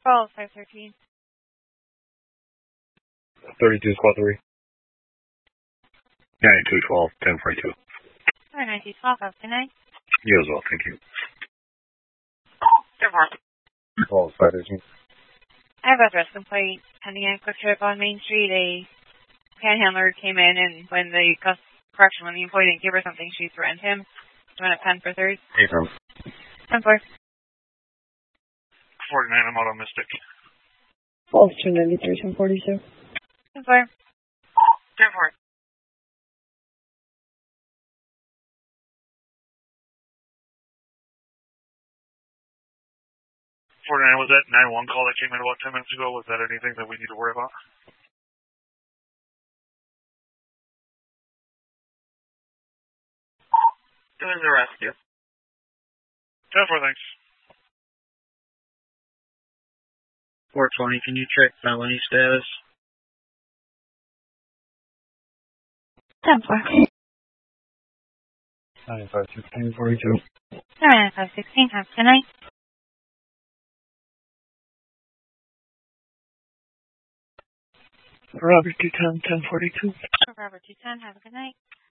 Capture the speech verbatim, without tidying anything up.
twelve, five thirteen. thirty-two, squad three. ninety-two, twelve, ten forty-two. Alright, ninety-two, twelve, have a good night. You as well, thank you. twelve, five thirteen. I have a address complaint pending a quick trip on Main Street. A panhandler came in, and when the cus- correction, when the employee didn't give her something, she threatened him. Doing at ten for third. Hey, from. ten four. forty-nine, I'm out on Mystic. twelve, two ninety-three, ten forty-two. ten four. ten four. forty-nine, was that nine one call that came in about ten minutes ago? Was that anything that we need to worry about? Doing the rescue. ten four, thanks. four twenty, can you check felony status? ten four. ninety-five, sixteen, forty-two. Alright, five sixteen, have a good night. Robert two ten, ten forty-two. Robert two ten, have a good night.